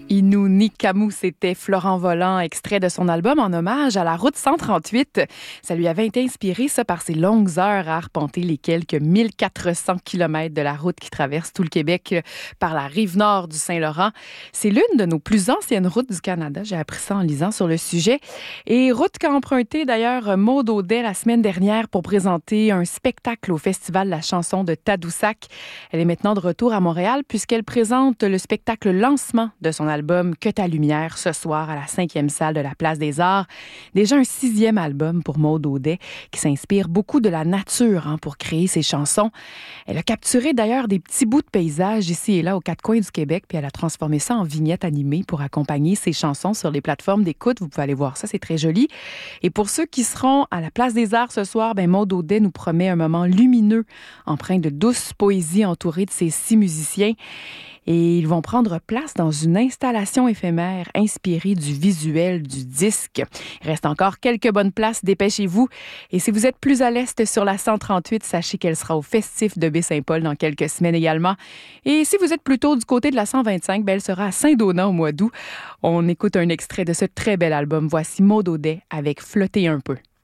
Inou ni Camus, c'était Florent Volant, extrait de son album en hommage à la route 138. Ça lui avait été inspiré, ça, par ses longues heures à arpenter les quelques 1400 kilomètres de la route qui traverse tout le Québec par la rive nord du Saint-Laurent. C'est l'une de nos plus anciennes routes du Canada. J'ai appris ça en lisant sur le sujet. Et route qu'a emprunté d'ailleurs Maude Audet la semaine dernière pour présenter un spectacle au Festival de la chanson de Tadoussac. Elle est maintenant de retour à Montréal puisqu'elle présente le spectacle lancement de son album Que ta lumière ce soir à la 5e salle de la Place des Arts. Déjà un 6e album pour Maude Audet qui s'inspire beaucoup de la nature pour créer ses chansons. Elle a capturé d'ailleurs des petits bouts de paysages ici et là aux quatre coins du Québec puis elle a transformé ça en vignettes animées pour accompagner ses chansons sur les plateformes d'écoute. Vous pouvez aller voir ça, c'est très joli. Et pour ceux qui seront à la Place des Arts ce soir, Maude Audet nous promet un moment lumineux empreint de douce poésie entouré de ses 6 musiciens. Et ils vont prendre place dans une installation éphémère inspirée du visuel du disque. Il reste encore quelques bonnes places, dépêchez-vous. Et si vous êtes plus à l'est sur la 138, sachez qu'elle sera au Festif de Baie-Saint-Paul dans quelques semaines également. Et si vous êtes plutôt du côté de la 125, elle sera à Saint-Donat au mois d'août. On écoute un extrait de ce très bel album. Voici Maude Audet avec Flotter un peu.